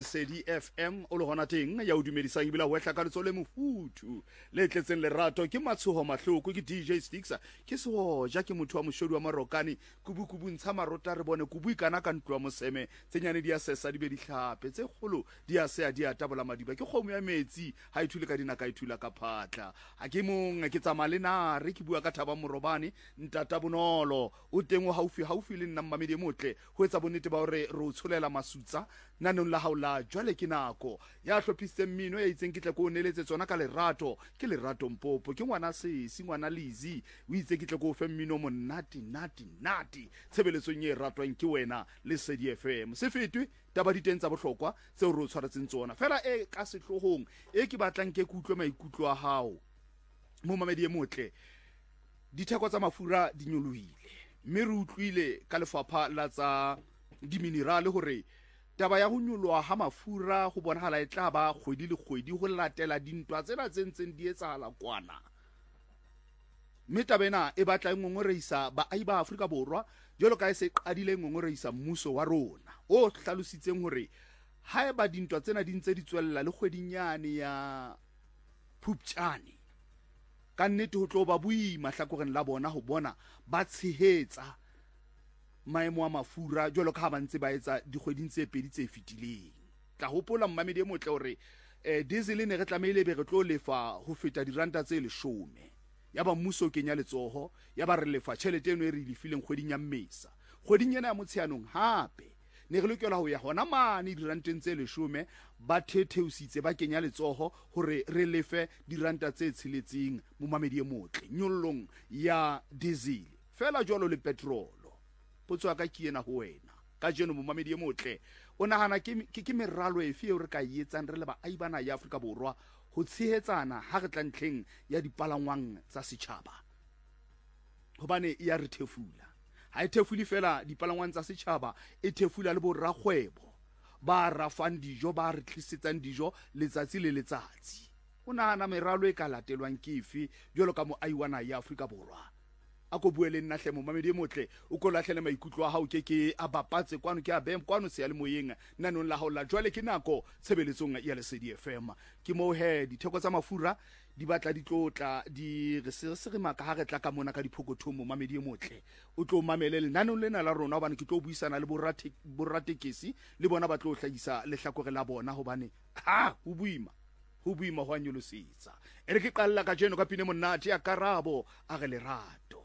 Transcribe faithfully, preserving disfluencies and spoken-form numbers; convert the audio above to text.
Lesedi F M o le hona teng ya o dumedisang ebile o etla ka letso le mofuthu le tletseng lerato ke matshoho mahloko ke D J Sticks ke seho ja ke motho wa moshodi wa marokane kubukubu ntsha marota re bone kubu ikana ka ntwa moseme tsenyane di a sesa di be di hlape tse kgolo di a se a di a tabola madiba ke kgomo ya metsi ha ithule ka dina ka ithula ka phatla ha ke mong ke tsamalena re ke bua ka Thaba Morobane ntata bonolo o teng o haufi haufi le nna mmamedi motle ho etsa bonnete ba hore re o tsholela masutsa nanong la haula jwale ke nako ya hlophisitseng mmino ya itseng ke tla ko neletse tsona ka lerato ke lerato mpopo ke ngwana se si ngwana Lizi o itse ke tla ko fe mmino monati nati nati tshebeletsong e ratwang ke wena Lesedi F M se fetwe taba di teng tsa bohlokwa tseo re o tshwaretseng tsona fela e ka sehlohong e ke batlang ke kutlwe maikutlo a hao mo mamedi e motle ditheko tsa mafura di nyolohile mme re utlwile ka lefapha la tsa diminerale hore taba ya ho nyoloha ha mafura ho bonahala e tla ba kgwedi le kgwedi ho latela dintwa tsena tse ntseng di etsahala kwana mme tabena e batla ngongoreisa baahi ba Afrika Borwa jalo ka e se qadile ngongoreisa mmuso wa rona o hlalositseng hore ha eba dintwa tsena di ntse di tswella le kgwedinyane ya Phuptjane ka nnete ho tlo ba bui mahlakoreng la bona ho bona ba tshehetsa maemo a mafura jwalo ka ha ba ntse ba etsa dikgweding tse pedi tse fitileng tla hopola mmamedi e motle hore eh diesel ne re tlameile be re tlo lefa ho feta diranta tse leshome ya ba mmuso o kenya letsoho ya ba re lefa tjhelete eno e re lefileng kgweding ya Mmesa kgweding ena ya Motsheanong hape ne re lokela ho ya hona mane diranteng tse leshome ba thetheusitse ba kenya letsoho hore re lefe diranta tse tsheletseng mo mamedi e motle nyollong ya diesel fela jwalo le petrol potso ka ke ena ho wena ka jeno mo mamedi e motle o nahana ke ke meralo efe e re ka yetsang re le ba aibana ya Afrika Borwa ho tshehetsana ha re tla ntlheng ya dipalangwang tsa setjhaba hobane ya re thefula ha e thefuli fela dipalangwang tsa setjhaba e thefula le bo rakgwebo ba rafang dijo ba re tlisetsang dijo letsatsi le letsatsi o nahana meralo e ka latelwang ke efe jwalo ka mo aiwana ya Afrika Borwa a ko buele nna hle mo mamedi e motle o ko lahlele maikutlo a hao ke ke a bapatse kwano ke a bem kwano se ya le moyeng nanong la haola jwale ke nako tshebeletsong ya Lesedi F M ke mo he ditheko tsa mafura di batla di tlotla di re se se re maka ha re tla ka mona ka diphokothong mo mamedi e motle o tlo mamele nanong lena la rona hobane ke tlo buisana le borate boratekesi le bona ba tlo hlahisa lehlakore la bona hobane ha ho buima ho buima ho anyolosetsa ere ke qalla ka jeno ka pine monate ya Karabo a re lerato